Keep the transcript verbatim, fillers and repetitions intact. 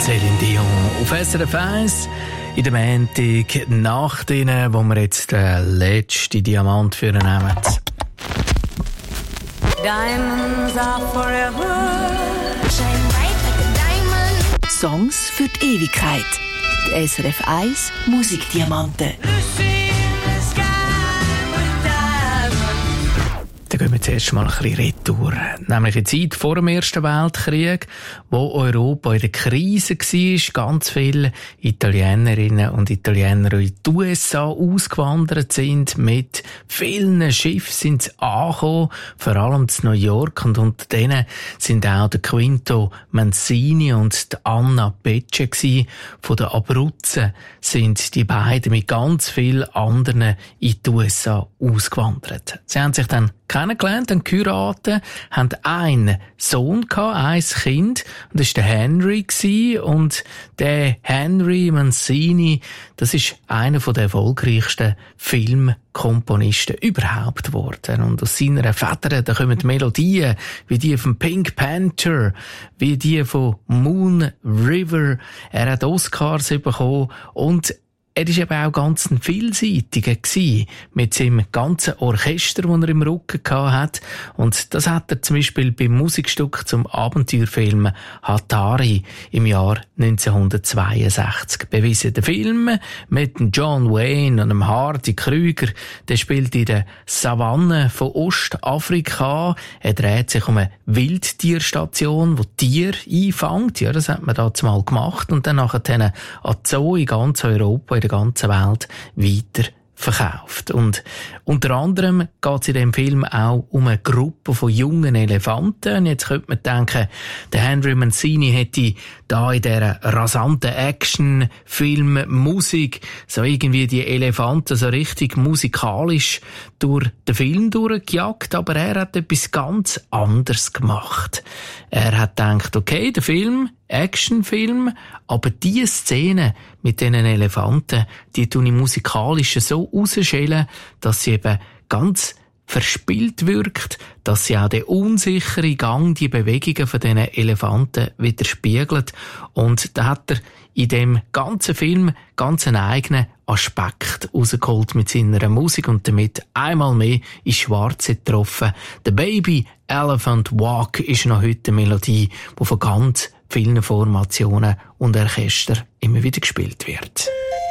Céline Dion auf S R F eins in der Montag nach denen, wo wir jetzt den letzten Diamant für ihn nehmen. Diamonds are forever. Shine bright like a diamond. Songs für die Ewigkeit. Die S R F eins Musikdiamanten. Dann gehen wir zuerst mal ein bisschen retour. Nämlich in die Zeit vor dem Ersten Weltkrieg, wo Europa in der Krise war, ganz viele Italienerinnen und Italiener in die U S A ausgewandert sind. Mit vielen Schiffen sind sie angekommen, vor allem zu New York. Und unter denen sind auch der Quinto Mancini und die Anna Pecce gewesen. Von der Abruzzen sind die beiden mit ganz vielen anderen in die U S A ausgewandert. Sie haben sich dann kennengelernt, dann geheiratet, haben einen Sohn gehabt, ein Kind, und das war der Henry, und der Henry Mancini, das ist einer der erfolgreichsten Filmkomponisten überhaupt geworden. Und aus seiner Feder, da kommen Melodien, wie die von Pink Panther, wie die von Moon River. Er hat Oscars bekommen und er war eben auch ganz ein Vielseitiger gewesen, mit seinem ganzen Orchester, das er im Rücken hatte. Und das hat er zum Beispiel beim Musikstück zum Abenteuerfilm Hatari im Jahr neunzehnhundertzweiundsechzig bewiesen. Der Film mit John Wayne und dem Hardy Krüger, der spielt in der Savanne von Ostafrika. Er dreht sich um eine Wildtierstation, die Tiere einfängt. Ja, das hat man da mal gemacht. Und dann nachher an Zoo in ganz Europa, der ganzen Welt weiter verkauft. Und unter anderem geht es in dem Film auch um eine Gruppe von jungen Elefanten. Und jetzt könnte man denken, der Henry Mancini hätte da in dieser rasanten Action-Film-Musik so irgendwie die Elefanten so richtig musikalisch durch den Film durchgejagt, aber er hat etwas ganz anderes gemacht. Er hat gedacht, okay, der Film, Actionfilm, aber die Szene mit diesen Elefanten, die tun ich musikalisch so rausschälen, dass sie eben ganz verspielt wirkt, dass sie auch den unsicheren Gang, die Bewegungen von diesen Elefanten widerspiegelt. Und da hat er in dem ganzen Film ganz einen eigenen Aspekt rausgeholt mit seiner Musik und damit einmal mehr ins Schwarze getroffen. The Baby Elephant Walk ist noch heute eine Melodie, die von ganz vielen Formationen und Orchestern immer wieder gespielt wird.